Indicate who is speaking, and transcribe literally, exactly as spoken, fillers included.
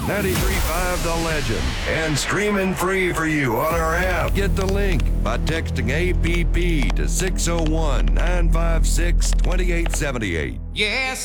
Speaker 1: ninety-three point five The Legend. And streaming free for you on our app. Get the link by texting A P P to six oh one, nine five six, two eight seven eight.
Speaker 2: Yes,